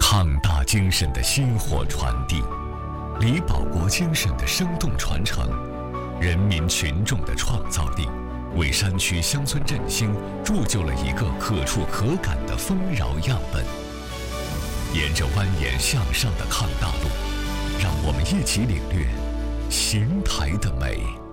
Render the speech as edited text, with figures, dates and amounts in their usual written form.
抗大精神的薪火传递，李保国精神的生动传承，人民群众的创造力，为山区乡村振兴铸就了一个可触可感的丰饶样本。沿着蜿蜒向上的抗大路，让我们一起领略邢台的美。